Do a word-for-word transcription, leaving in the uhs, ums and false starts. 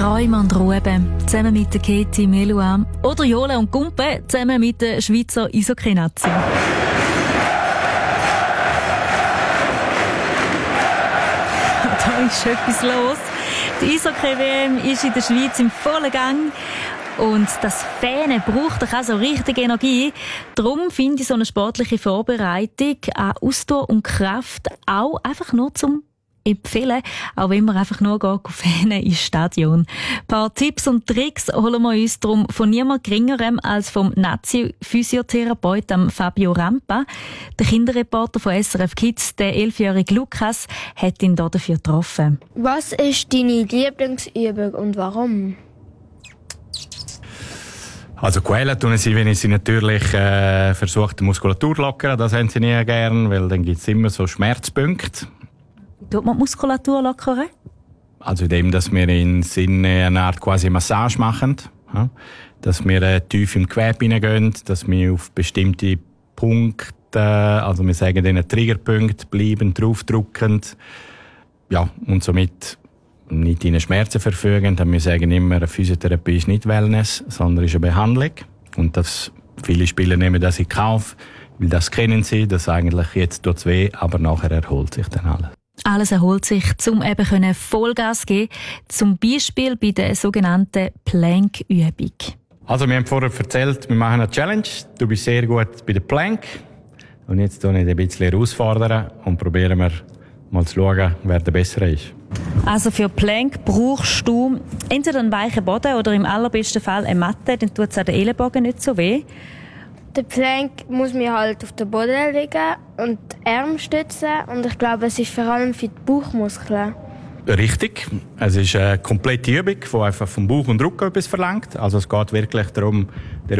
Träume und Ruben, zusammen mit der Katie Meluam. Oder Jole und Gumpe, zusammen mit der Schweizer Eishockey-Nazi. Da ist etwas los. Die Eishockey-W M ist in der Schweiz im vollen Gang. Und das Fähnen braucht doch auch so richtig Energie. Darum finde ich so eine sportliche Vorbereitung an Ausdauer und Kraft auch einfach nur zum empfehlen, auch wenn man einfach nur geht, Fähnen ins Stadion. Ein paar Tipps und Tricks holen wir uns darum von niemand Geringerem als vom Nazi-Physiotherapeut Fabio Rampa. Der Kinderreporter von S R F Kids, der elfjährige Lukas, hat ihn dafür getroffen. Was ist deine Lieblingsübung und warum? Also quälen tun sie, wenn ich sie natürlich äh, versuche, die Muskulatur zu lockern. Das haben sie nie gern, weil dann gibt es immer so Schmerzpunkte. Wie tut man die Muskulatur lockern? Also indem, dass wir in Sinne eine Art quasi Massage machen. Ja? Dass wir äh, tief im Gewebe hineingehen, dass wir auf bestimmte Punkte, also wir sagen denen Triggerpunkte, bleiben draufdrückend. Ja, und somit nicht in Schmerzen verfügen. Dann wir sagen immer, eine Physiotherapie ist nicht Wellness, sondern ist eine Behandlung. Und das, viele Spieler nehmen das in Kauf, weil das kennen sie, dass eigentlich jetzt tut's weh, aber nachher erholt sich dann alles. Alles erholt sich, um eben Vollgas zu geben, zum Beispiel bei der sogenannten Plank-Übung. Also wir haben vorher erzählt, wir machen eine Challenge. Du bist sehr gut bei der Plank. Und jetzt tun wir ein bisschen herausfordern und probieren wir mal zu schauen, wer der Bessere ist. Also für Plank brauchst du entweder einen weichen Boden oder im allerbesten Fall eine Matte, dann tut es an den Ellenbogen nicht so weh. Der Plank muss mir halt auf den Boden liegen und die Arme stützen. Und ich glaube, es ist vor allem für die Bauchmuskeln. Richtig. Es ist eine komplette Übung, die einfach vom Bauch und Rücken etwas verlangt. Also es geht wirklich darum,